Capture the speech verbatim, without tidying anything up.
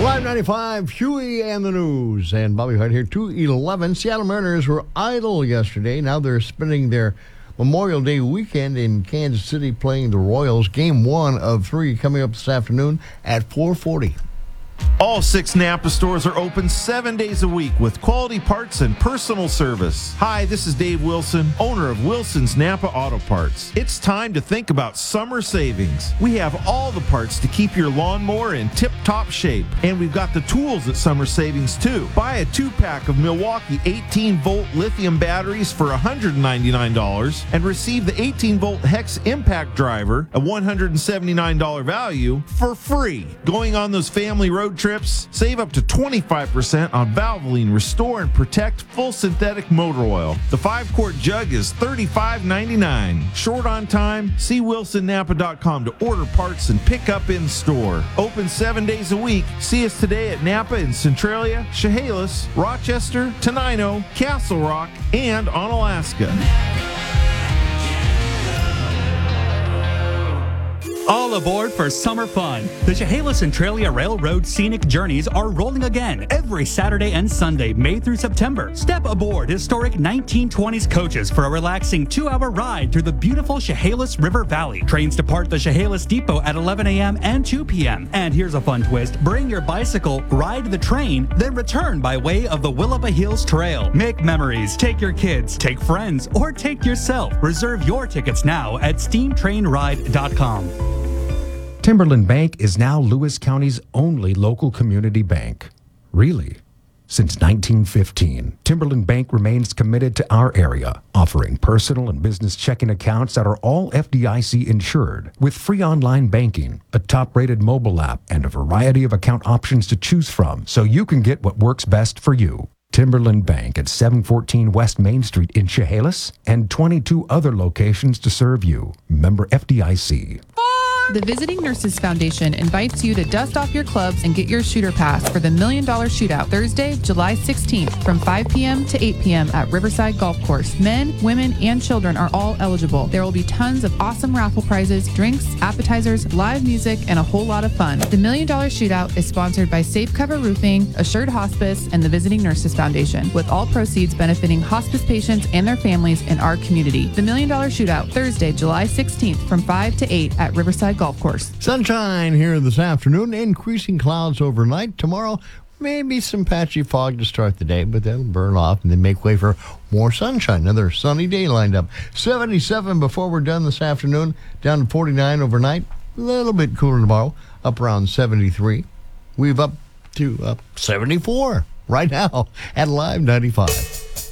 Live ninety-five, Huey and the News. And Bobby Hart here, two eleven. Seattle Mariners were idle yesterday. Now they're spending their Memorial Day weekend in Kansas City playing the Royals. Game one of three coming up this afternoon at four forty. All six Napa stores are open seven days a week with quality parts and personal service. Hi, this is Dave Wilson, owner of Wilson's Napa Auto Parts. It's time to think about summer savings. We have all the parts to keep your lawnmower in tip-top shape. And we've got the tools at summer savings too. Buy a two-pack of Milwaukee eighteen volt lithium batteries for one hundred ninety-nine dollars and receive the eighteen volt Hex Impact Driver, a one hundred seventy-nine dollars value, for free. Going on those family road trips, save up to twenty-five percent on Valvoline Restore and Protect full synthetic motor oil. The five quart jug is thirty-five ninety-nine. Short on time? See wilson napa dot com to order parts and pick up in store. Open seven days a week. See us today at Napa in Centralia, Chehalis, Rochester, Tenino, Castle Rock, and on Alaska. All aboard for summer fun. The Chehalis Centralia Railroad Scenic Journeys are rolling again every Saturday and Sunday, May through September. Step aboard historic nineteen twenties coaches for a relaxing two-hour ride through the beautiful Chehalis River Valley. Trains depart the Chehalis Depot at eleven a.m. and two p.m. And here's a fun twist. Bring your bicycle, ride the train, then return by way of the Willapa Hills Trail. Make memories, take your kids, take friends, or take yourself. Reserve your tickets now at steam train ride dot com. Timberland Bank is now Lewis County's only local community bank. Really? Since nineteen fifteen, Timberland Bank remains committed to our area, offering personal and business checking accounts that are all F D I C insured, with free online banking, a top-rated mobile app, and a variety of account options to choose from, so you can get what works best for you. Timberland Bank at seven fourteen West Main Street in Chehalis, and twenty-two other locations to serve you. Member F D I C. The Visiting Nurses Foundation invites you to dust off your clubs and get your shooter pass for the Million Dollar Shootout Thursday, July sixteenth from five p.m. to eight p.m. at Riverside Golf Course. Men, women, and children are all eligible. There will be tons of awesome raffle prizes, drinks, appetizers, live music, and a whole lot of fun. The Million Dollar Shootout is sponsored by Safe Cover Roofing, Assured Hospice, and the Visiting Nurses Foundation, with all proceeds benefiting hospice patients and their families in our community. The Million Dollar Shootout Thursday, July sixteenth from five to eight at Riverside Golf Course. Sunshine here this afternoon, increasing clouds overnight. Tomorrow, maybe some patchy fog to start the day, but that'll burn off and then make way for more sunshine. Another sunny day lined up. seventy-seven before we're done this afternoon, down to forty-nine overnight. A little bit cooler tomorrow, up around seventy-three. We've up to uh, seventy-four right now at Live ninety-five.